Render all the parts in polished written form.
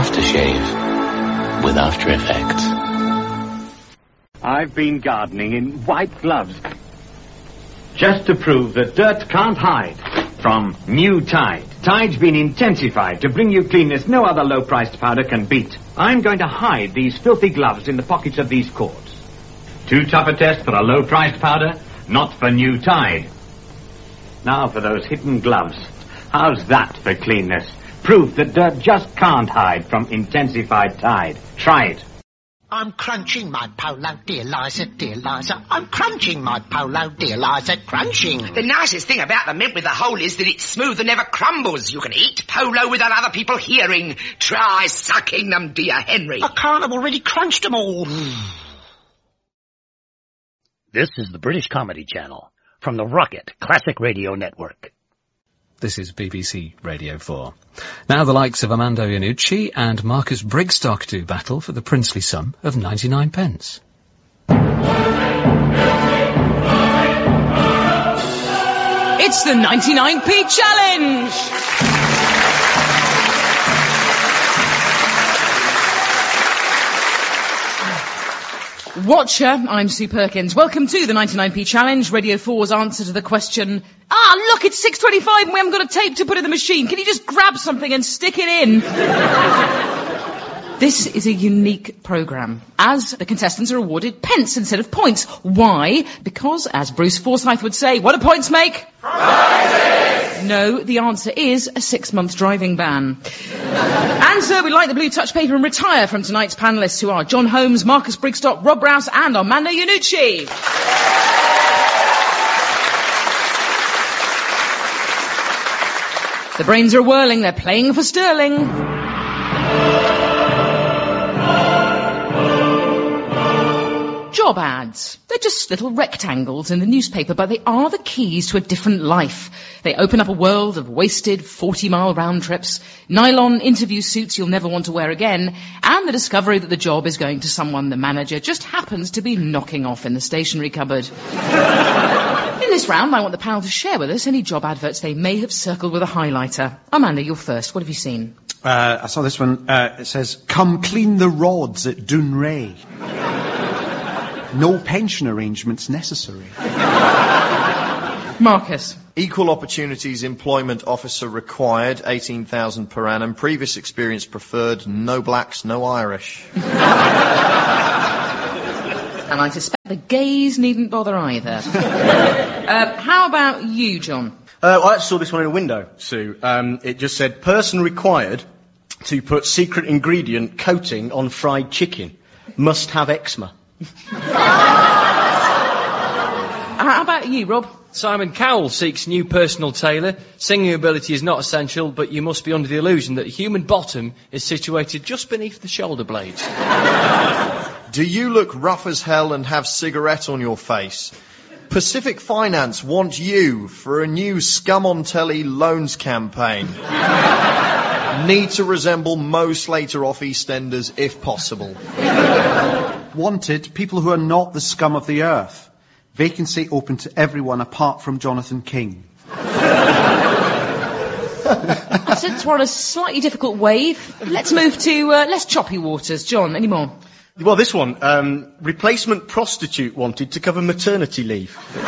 aftershave with After Effects. I've been gardening in white gloves just to prove that dirt can't hide from new Tide. Tide's been intensified to bring you cleanness no other low-priced powder can beat. I'm going to hide these filthy gloves in the pockets of these cords. Too tough a test for a low-priced powder? Not for new Tide. Now for those hidden gloves. How's that for cleanness? Proof that dirt just can't hide from intensified Tide. Try it. I'm crunching my polo, dear Liza, dear Liza. I'm crunching my polo, dear Liza, crunching. The nicest thing about the mint with the hole is that it's smooth and never crumbles. You can eat polo without other people hearing. Try sucking them, dear Henry. I can't, I've already crunched them all. This is the British Comedy Channel from the Rocket Classic Radio Network. This is BBC Radio 4. Now the likes of Armando Iannucci and Marcus Brigstock do battle for the princely sum of 99 pence. It's the 99p challenge! Watcher, I'm Sue Perkins. Welcome to the 99p challenge, Radio 4's answer to the question, look, it's 6:25 and we haven't got a tape to put in the machine. Can you just grab something and stick it in? This is a unique programme, as the contestants are awarded pence instead of points. Why? Because, as Bruce Forsyth would say, what do points make? Prizes! No, the answer is a 6-month driving ban. And so we'd like the blue touch paper and retire from tonight's panellists, who are John Holmes, Marcus Brigstock, Rob Rouse and Armando Iannucci. The brains are whirling, they're playing for sterling. Job ads. They're just little rectangles in the newspaper, but they are the keys to a different life. They open up a world of wasted 40-mile round trips, nylon interview suits you'll never want to wear again, and the discovery that the job is going to someone the manager just happens to be knocking off in the stationery cupboard. In this round, I want the panel to share with us any job adverts they may have circled with a highlighter. Amanda, you're first. What have you seen? I saw this one. It says, "Come clean the rods at Dunray. No pension arrangements necessary." Marcus. Equal Opportunities Employment Officer required, 18,000 per annum. Previous experience preferred, no blacks, no Irish. And I suspect the gays needn't bother either. How about you, John? I actually saw this one in a window, Sue. It just said, person required to put secret ingredient coating on fried chicken. Must have eczema. How about you, Rob? Simon Cowell seeks new personal tailor. Singing ability is not essential, but you must be under the illusion that the human bottom is situated just beneath the shoulder blades. Do you look rough as hell and have cigarette on your face? Pacific Finance want you for a new Scum on Telly loans campaign. Need to resemble Mo Slater off EastEnders if possible. Wanted, people who are not the scum of the earth. Vacancy open to everyone apart from Jonathan King. Since we're on a slightly difficult wave, let's move to less choppy waters. John, any more? Well, this one, replacement prostitute wanted to cover maternity leave. Oh,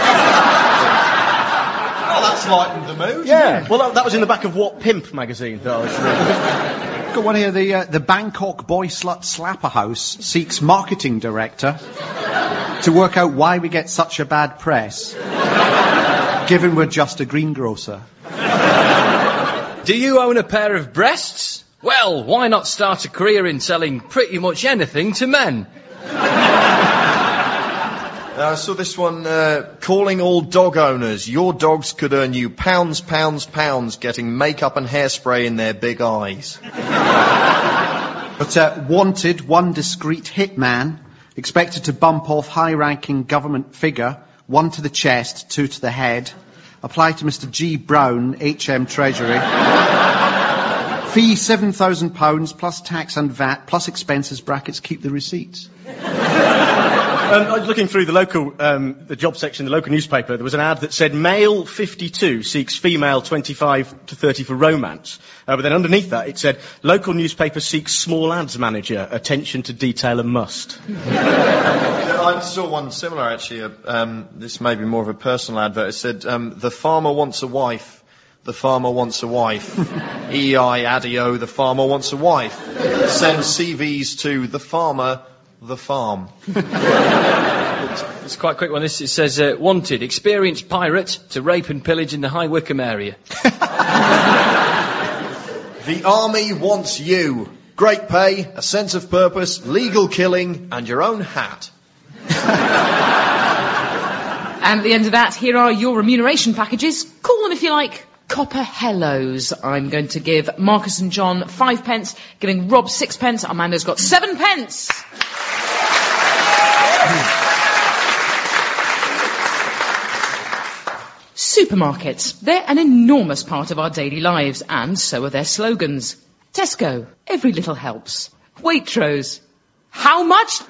that's lightened the mood. Yeah, well, that was in the back of What Pimp magazine. That I was Got one here, the Bangkok Boy Slut Slapper House seeks marketing director to work out why we get such a bad press, given we're just a greengrocer. Do you own a pair of breasts? Well, why not start a career in selling pretty much anything to men? I saw this one, calling all dog owners. Your dogs could earn you pounds getting makeup and hairspray in their big eyes. But wanted, one discreet hitman, expected to bump off high-ranking government figure, 1 to the chest, 2 to the head. Apply to Mr. G. Brown, HM Treasury. Fee £7,000 plus tax and VAT plus expenses brackets keep the receipts. I was looking through the local, the job section, the local newspaper. There was an ad that said male 52 seeks female 25 to 30 for romance. But then underneath that it said local newspaper seeks small ads manager, attention to detail a must. I saw one similar actually. This may be more of a personal advert. It said, the farmer wants a wife. The farmer wants a wife. EI addio, the farmer wants a wife. Send CVs to the farmer, the farm. It's quite a quick one. This it says, wanted, experienced pirate to rape and pillage in the High Wycombe area. The army wants you. Great pay, a sense of purpose, legal killing, and your own hat. And at the end of that, here are your remuneration packages. Call them if you like. Copper Hellos. I'm going to give Marcus and John 5 pence, giving Rob 6 pence. Amanda's got 7 pence. Supermarkets. They're an enormous part of our daily lives, and so are their slogans. Tesco. Every little helps. Waitrose. How much?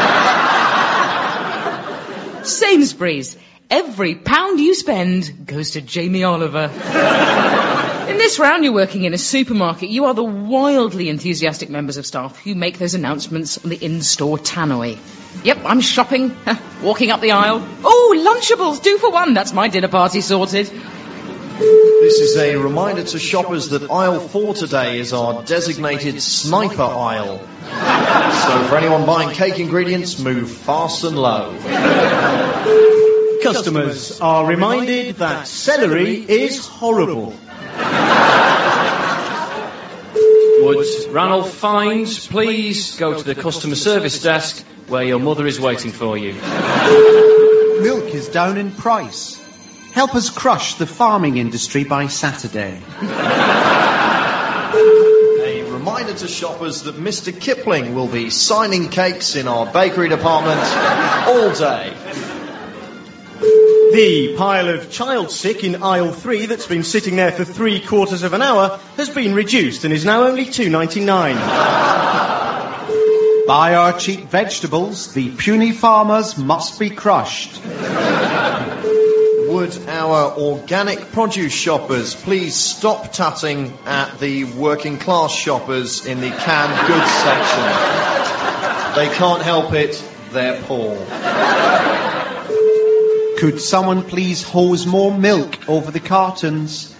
Sainsbury's. Every pound you spend goes to Jamie Oliver. In this round you're working in a supermarket, you are the wildly enthusiastic members of staff who make those announcements on the in-store tannoy. Yep, I'm shopping, walking up the aisle. Oh, Lunchables, 2 for 1, that's my dinner party sorted. This is a reminder to shoppers that aisle 4 today is our designated sniper aisle. So for anyone buying cake ingredients, move fast and low. Customers are reminded that celery is horrible. Would Ranulph Fines please go to the customer service desk where your mother is waiting for you? Milk is down in price. Help us crush the farming industry by Saturday. A reminder to shoppers that Mr. Kipling will be signing cakes in our bakery department all day. The pile of child sick in aisle 3 that's been sitting there for 3/4 of an hour has been reduced and is now only $2.99. Buy our cheap vegetables. The puny farmers must be crushed. Would our organic produce shoppers please stop tutting at the working class shoppers in the canned goods section? They can't help it, they're poor. Could someone please hose more milk over the cartons?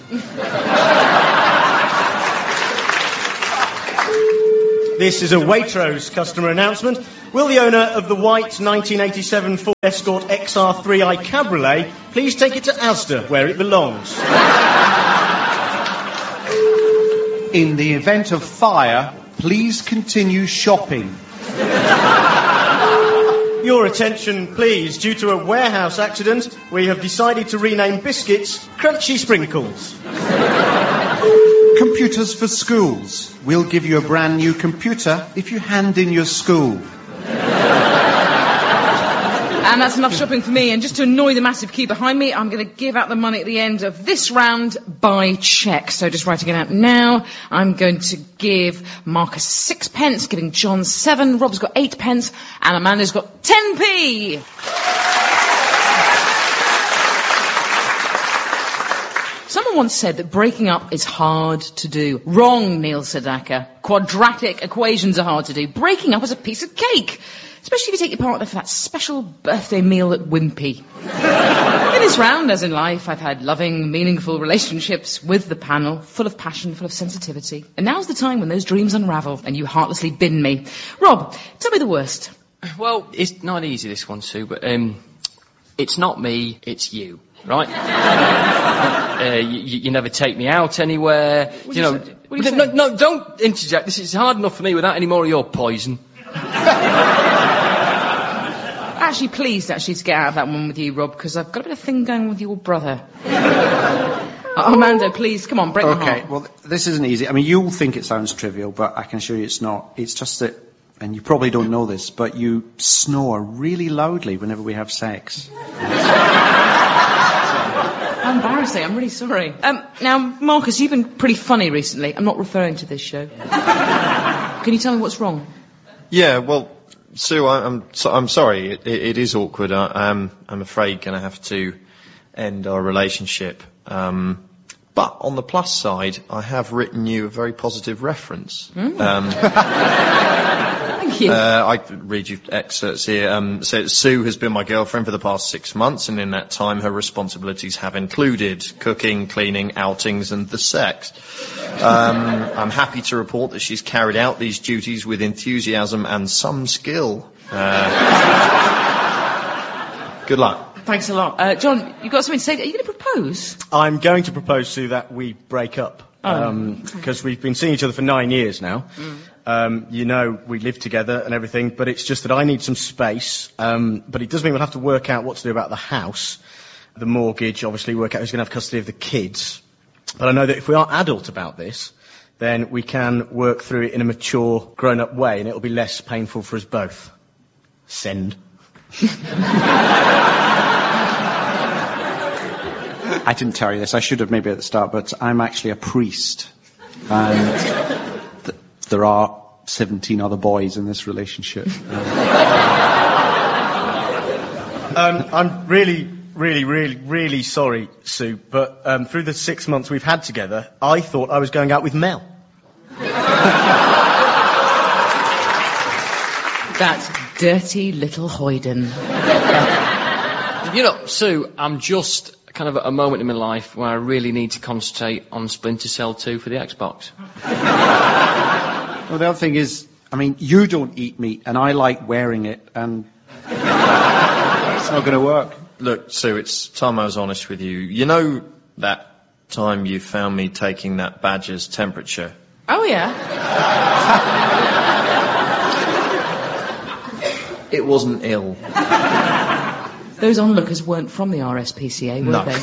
This is a Waitrose customer announcement. Will the owner of the white 1987 Ford Escort XR3i Cabriolet please take it to Asda, where it belongs? In the event of fire, please continue shopping. Your attention, please. Due to a warehouse accident, we have decided to rename biscuits Crunchy Sprinkles. Computers for schools. We'll give you a brand new computer if you hand in your school. And that's enough shopping for me. And just to annoy the massive queue behind me, I'm going to give out the money at the end of this round by cheque. So just writing it out now, I'm going to give Marcus 6 pence, giving John 7, Rob's got 8 pence, and Amanda's got 10p. Someone once said that breaking up is hard to do. Wrong, Neil Sedaka. Quadratic equations are hard to do. Breaking up is a piece of cake. Especially if you take your partner for that special birthday meal at Wimpy. In this round, as in life, I've had loving, meaningful relationships with the panel, full of passion, full of sensitivity. And now's the time when those dreams unravel and you heartlessly bin me. Rob, tell me the worst. Well, it's not easy, this one, Sue, but it's not me, it's you, right? You never take me out anywhere. No, don't interject. This is hard enough for me without any more of your poison. Actually pleased to get out of that one with you, Rob, because I've got a bit of thing going with your brother. Armando, please, come on, break my heart. Okay, well, this isn't easy. I mean, you'll think it sounds trivial, but I can assure you it's not. It's just that, and you probably don't know this, but you snore really loudly whenever we have sex. How embarrassing. I'm really sorry. Now, Marcus, you've been pretty funny recently. I'm not referring to this show. Can you tell me what's wrong? Yeah, well, Sue, I'm sorry. It is awkward. I'm afraid going to have to end our relationship. But on the plus side, I have written you a very positive reference. Thank you. I read you excerpts here. So Sue has been my girlfriend for the past 6 months, and in that time her responsibilities have included cooking, cleaning, outings and the sex. I'm happy to report that she's carried out these duties with enthusiasm and some skill. Good luck. Thanks a lot. John, you've got something to say? Are you going to propose? I'm going to propose, Sue, that we break up. Because we've been seeing each other for 9 years now. You know, we live together and everything, but it's just that I need some space. But it does mean we'll have to work out what to do about the house, the mortgage, obviously work out who's going to have custody of the kids. But I know that if we are adult about this, then we can work through it in a mature, grown-up way, and it'll be less painful for us both. Send. I didn't tell you this. I should have maybe at the start, but I'm actually a priest. And there are 17 other boys in this relationship. I'm really sorry, Sue, but through the 6 months we've had together, I thought I was going out with Mel. That dirty little hoyden. You know, Sue, I'm just kind of at a moment in my life where I really need to concentrate on Splinter Cell 2 for the Xbox. Well, the other thing is, I mean, you don't eat meat, and I like wearing it, and it's not going to work. Look, Sue, it's time I was honest with you. You know that time you found me taking that badger's temperature? Oh, yeah? It wasn't ill. Those onlookers weren't from the RSPCA, were they?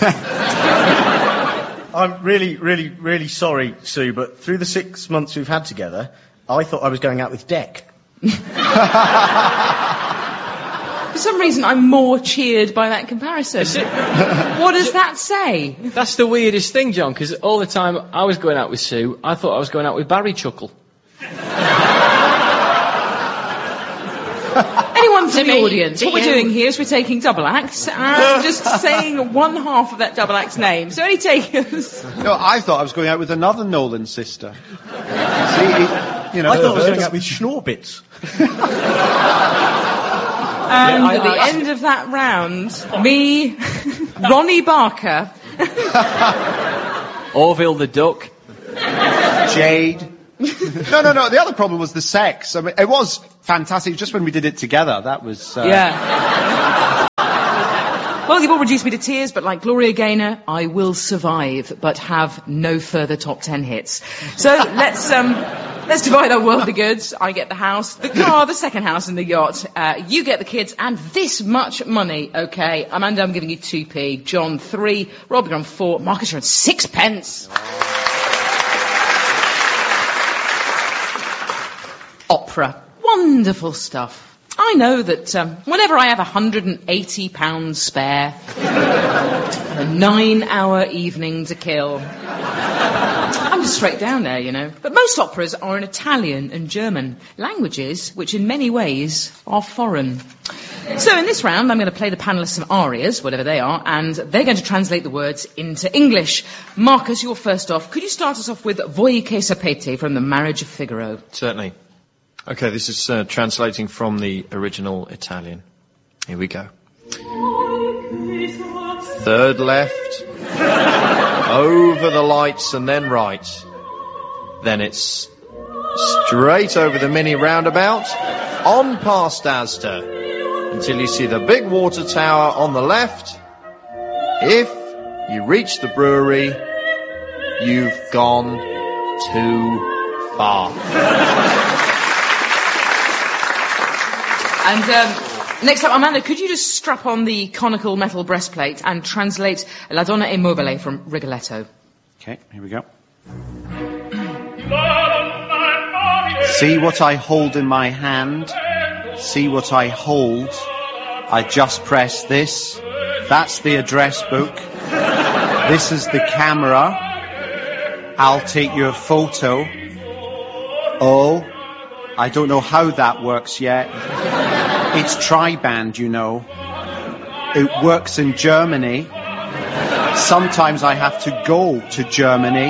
I'm really sorry, Sue, but through the 6 months we've had together, I thought I was going out with Dec. For some reason, I'm more cheered by that comparison. What does that say? That's the weirdest thing, John, because all the time I was going out with Sue, I thought I was going out with Barry Chuckle. Anyone from the audience, what we're doing here is we're taking double acts and just saying one half of that double act's name. So any takers? No, I thought I was going out with another Nolan sister. See, you know, I thought I was going out with Schnorbits. And at the end of that round, me, Ronnie Barker, Orville the Duck, Jade. No. The other problem was the sex. I mean, it was fantastic. Just when we did it together, that was. Yeah. Well, you've all reduced me to tears, but like Gloria Gaynor, I will survive, but have no further top 10 hits. So let's divide our worldly goods. I get the house, the car, the second house, and the yacht. You get the kids and this much money. Okay, Amanda, I'm giving you 2p. John 3. Rob, you're on 4. Marcus, you're on 6 pence. Opera. Wonderful stuff. I know that whenever I have £180 spare, a 9-hour evening to kill, I'm just straight down there, you know. But most operas are in Italian and German, languages which in many ways are foreign. So in this round, I'm going to play the panellists some arias, whatever they are, and they're going to translate the words into English. Marcus, you're first off. Could you start us off with Voi che sapete from The Marriage of Figaro? Certainly. Okay, this is translating from the original Italian. Here we go. Third left, over the lights and then right. Then it's straight over the mini roundabout, on past Asda, until you see the big water tower on the left. If you reach the brewery, you've gone too far. And next up, Amanda, could you just strap on the conical metal breastplate and translate La Donna Immobile from Rigoletto? Okay, here we go. See what I hold in my hand. See what I hold. I just press this. That's the address book. This is the camera. I'll take your photo. Oh, I don't know how that works yet. It's tri-band, you know. It works in Germany. Sometimes I have to go to Germany.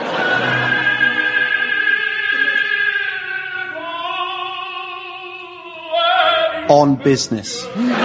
On business.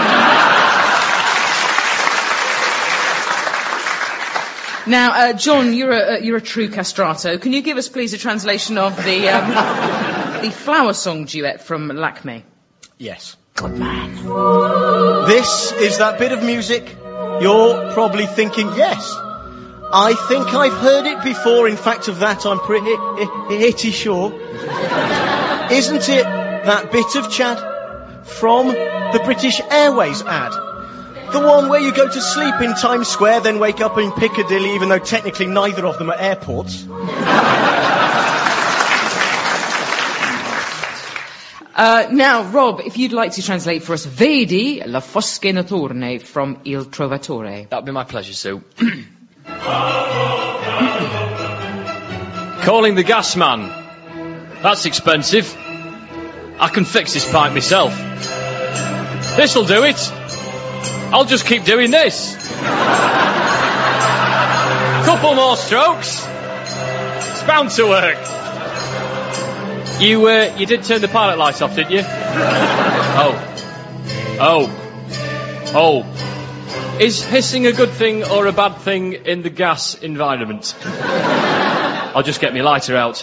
Now, John, you're a true castrato. Can you give us, please, a translation of the Flower Song duet from Lakme? Yes. Good man. This is that bit of music you're probably thinking, yes. I think I've heard it before. In fact, of that I'm pretty sure. Isn't it that bit of Chad from the British Airways ad? The one where you go to sleep in Times Square, then wake up in Piccadilly, even though technically neither of them are airports. Now, Rob, if you'd like to translate for us Vedi la fosche notturne from Il Trovatore. That'd be my pleasure, Sue. Calling the gas man. That's expensive. I can fix this pipe myself. This'll do it. I'll just keep doing this. Couple more strokes. It's bound to work. You did turn the pilot light off, didn't you? Oh. Is hissing a good thing or a bad thing in the gas environment? I'll just get my lighter out.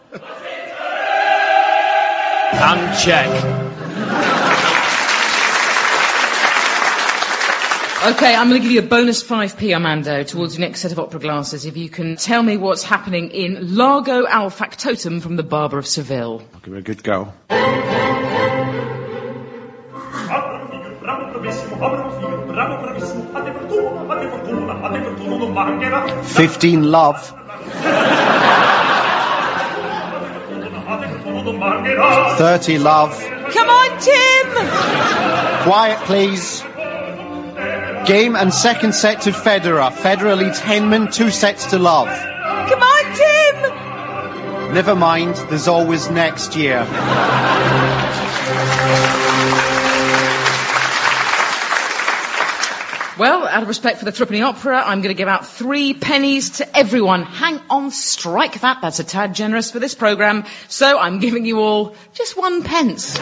And check. Okay, I'm going to give you a bonus 5p, Armando, towards your next set of opera glasses, if you can tell me what's happening in Largo al Factotum from The Barber of Seville. I'll give it a good go. 15 love. 30 love. Come on, Tim! Quiet, please. Game and second set to Federer. Federer leads Henman 2 sets to love. Come on, Tim! Never mind, there's always next year. Well, out of respect for the Threepenny Opera, I'm going to give out 3 pennies to everyone. Hang on, strike that. That's a tad generous for this programme. So I'm giving you all just 1 pence.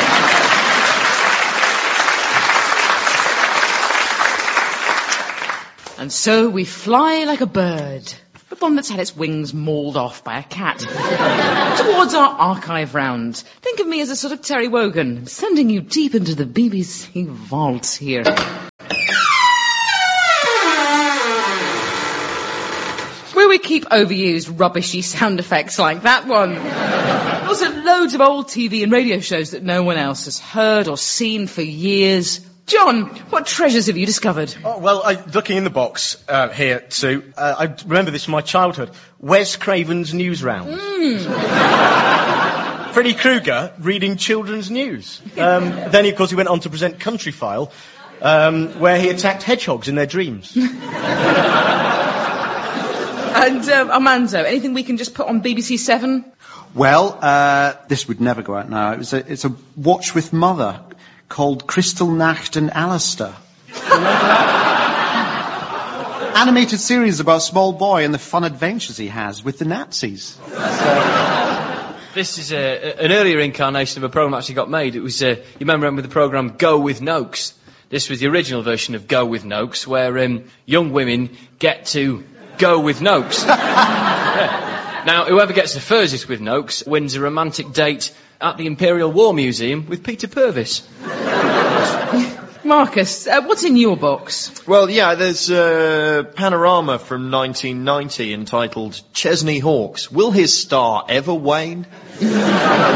And so we fly like a bird, but one that's had its wings mauled off by a cat, towards our archive round. Think of me as a sort of Terry Wogan, sending you deep into the BBC vaults here. Where we keep overused, rubbishy sound effects like that one. Also loads of old TV and radio shows that no one else has heard or seen for years. John, what treasures have you discovered? Oh, well, looking in the box here, Sue, I remember this from my childhood. Wes Craven's News Round. Freddy Krueger reading children's news. Then, of course, he went on to present Country File, where he attacked hedgehogs in their dreams. And, Armando, anything we can just put on BBC 7? Well, this would never go out now. It's a watch with mother called Crystal Nacht and Alistair. Animated series about a small boy and the fun adventures he has with the Nazis. This is an earlier incarnation of a programme that actually got made. It was, you remember with the programme Go with Noakes? This was the original version of Go with Noakes, where young women get to go with Noakes. Yeah. Now, whoever gets the furthest with Noakes wins a romantic date at the Imperial War Museum with Peter Purvis. Marcus, what's in your box? Well, yeah, there's a panorama from 1990 entitled Chesney Hawkes. Will his star ever wane? Do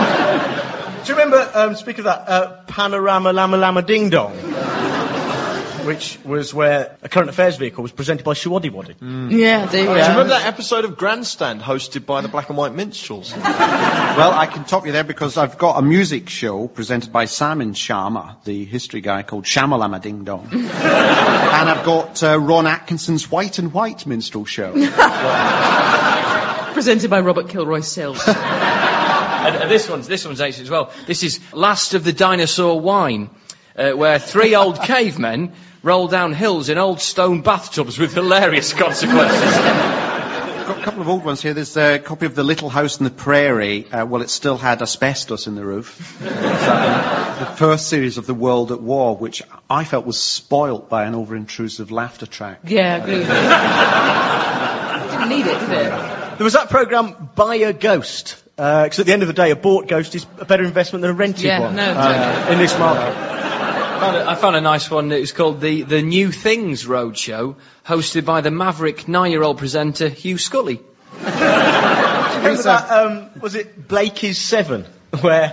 you remember, speak of that, Panorama Lama Lama Ding Dong? which was where a current affairs vehicle was presented by Showaddy Waddy. Yeah, Do you remember that episode of Grandstand hosted by the Black and White Minstrels? Well, I can top you there because I've got a music show presented by Simon Sharma, the history guy, called Shamalama Ding Dong. And I've got Ron Atkinson's White and White minstrel show. Presented by Robert Kilroy Sills. And this one's ancient as well. This is Last of the Dinosaur Wine, where 3 old cavemen roll down hills in old stone bathtubs with hilarious consequences. I've got a couple of old ones here. There's a copy of The Little House on the Prairie. Well, it still had asbestos in the roof. The first series of The World at War, which I felt was spoilt by an over-intrusive laughter track. Yeah, agreed. Didn't need it, did it? There was that programme, Buy a Ghost. Because at the end of the day, a bought ghost is a better investment than a rented one. In this market. I found a nice one. It was called the New Things Roadshow, hosted by the maverick 9-year-old presenter Hugh Scully. Remember that, was it Blakey's 7? Where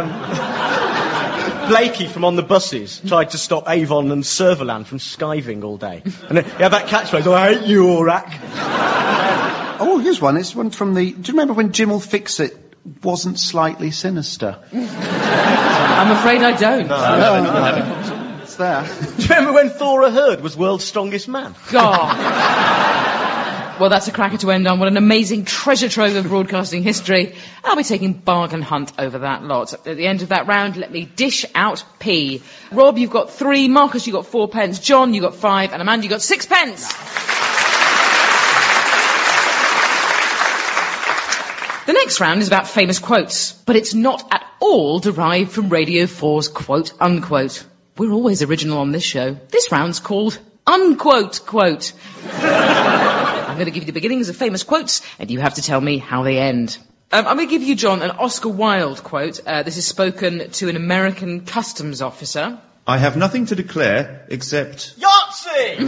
Blakey from On the Buses tried to stop Avon and Serverland from skiving all day. And he had that catchphrase, I hate you, Orac. Oh, here's one. It's one from the... Do you remember when Jim Will Fix It wasn't slightly sinister? I'm afraid I don't. No. It's there. Do you remember when Thora Hird was World's Strongest Man? God. Well, that's a cracker to end on. What an amazing treasure trove of broadcasting history. I'll be taking bargain hunt over that lot. At the end of that round, let me dish out P. Rob, you've got 3. Marcus, you got 4 pence. John, you got 5. And Amanda, you got 6 pence. The next round is about famous quotes, but it's not at all derived from Radio 4's quote unquote. We're always original on this show. This round's called Unquote Quote. I'm going to give you the beginnings of famous quotes, and you have to tell me how they end. I'm going to give you, John, an Oscar Wilde quote. This is spoken to an American customs officer. I have nothing to declare except... Yahtzee!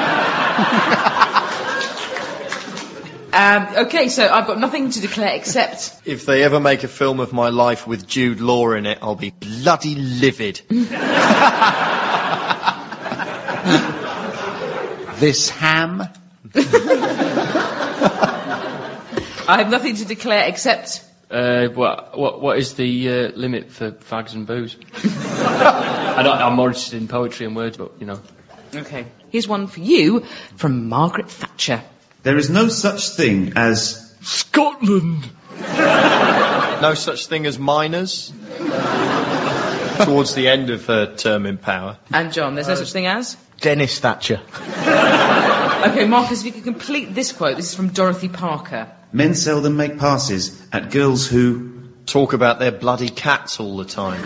Okay, so I've got nothing to declare except... If they ever make a film of my life with Jude Law in it, I'll be bloody livid. This ham... I have nothing to declare except... What is the limit for fags and booze? I'm more interested in poetry and words, but, you know. Okay, here's one for you from Margaret Thatcher. There is no such thing as... Scotland! No such thing as miners. Towards the end of her term in power. And John, there's no such thing as? Dennis Thatcher. Okay, Marcus, if you could complete this quote. This is from Dorothy Parker. Men seldom make passes at girls who... Talk about their bloody cats all the time.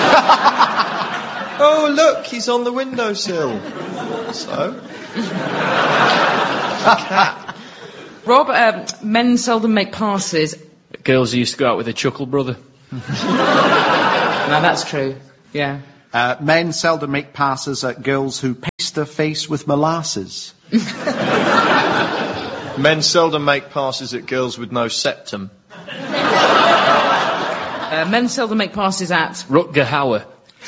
Oh, look, he's on the windowsill. So? Cat. Rob, men seldom make passes. Girls who used to go out with a chuckle brother. Now that's true, yeah. Men seldom make passes at girls who paste their face with molasses. Men seldom make passes at girls with no septum. Men seldom make passes at... Rutger Hauer.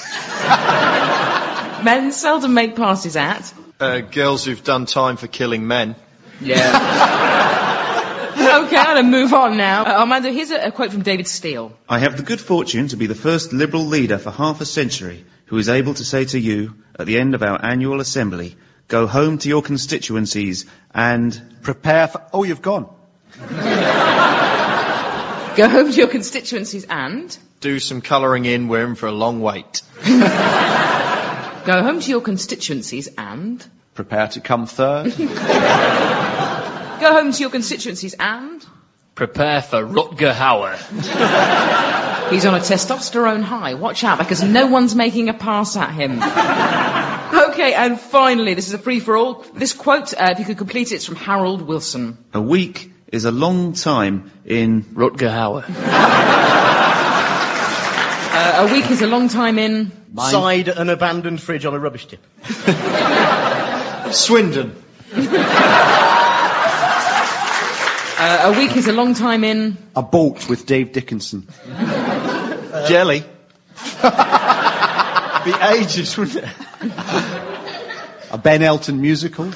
Men seldom make passes at... Girls who've done time for killing men. Yeah. Okay, I'm going to move on now. Armando, here's a quote from David Steele. I have the good fortune to be the first Liberal leader for half a century who is able to say to you, at the end of our annual assembly, go home to your constituencies and... Prepare for... Oh, you've gone. Go home to your constituencies and... Do some colouring in, we're in for a long wait. Go home to your constituencies and... Prepare to come third. Go home to your constituencies and... Prepare for Rutger Hauer. He's on a testosterone high. Watch out, because no one's making a pass at him. Okay, and finally, this is a free-for-all. This quote, if you could complete it, it's from Harold Wilson. A week is a long time in... Rutger Hauer. A week is a long time in... Side an abandoned fridge on a rubbish tip. Swindon. A week is a long time in... A boat with Dave Dickinson. Jelly. Be ages, wouldn't it? A Ben Elton musical?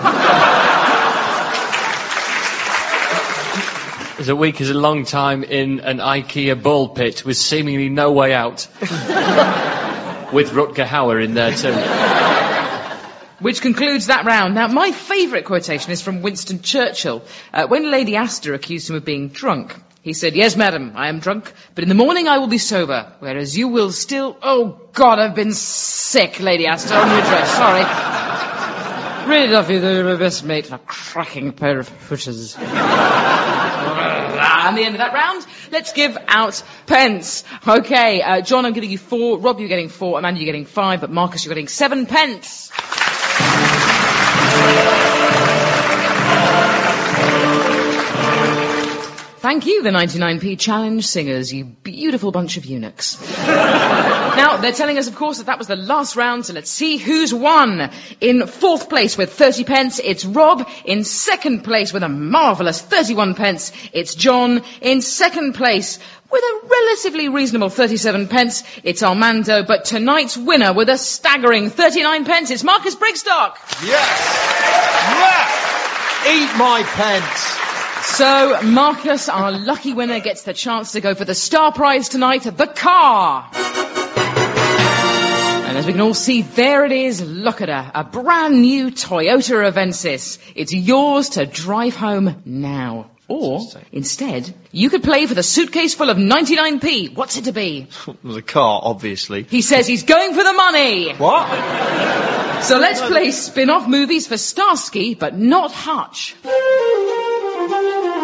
As a week as a long time in an IKEA ball pit with seemingly no way out. With Rutger Hauer in there too. Which concludes that round. Now, my favourite quotation is from Winston Churchill. When Lady Astor accused him of being drunk, he said, "Yes, madam, I am drunk, but in the morning I will be sober, whereas you will still..." Oh, God, I've been sick, Lady Astor, on your dress, sorry. Really love you, though you're my best mate, a cracking pair of footers. And the end of that round, let's give out pence. Okay, John, I'm giving you 4, Rob, you're getting 4, Amanda, you're getting 5, but Marcus, you're getting 7 pence. Thank you, the 99p Challenge Singers, you beautiful bunch of eunuchs. Now, they're telling us, of course, that was the last round, so let's see who's won. In 4th place with 30 pence, it's Rob. In 2nd place with a marvellous 31 pence, it's John. In 2nd place with a relatively reasonable 37 pence, it's Armando. But tonight's winner with a staggering 39 pence, it's Marcus Brigstock. Yes! Eat my pence. So, Marcus, our lucky winner, gets the chance to go for the star prize tonight, the car. And as we can all see, there it is. Look at her. A brand new Toyota Avensis. It's yours to drive home now. Or, instead, you could play for the suitcase full of 99p. What's it to be? The car, obviously. He says he's going for the money. What? So let's play spin-off movies for Starsky, but not Hutch.